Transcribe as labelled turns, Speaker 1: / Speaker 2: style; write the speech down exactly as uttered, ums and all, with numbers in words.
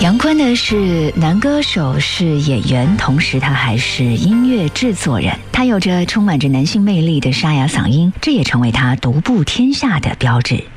Speaker 1: 杨坤呢是男歌手，是演员，同时他还是音乐制作人。他有着充满着男性魅力的沙哑嗓音，这也成为他独步天下的标志。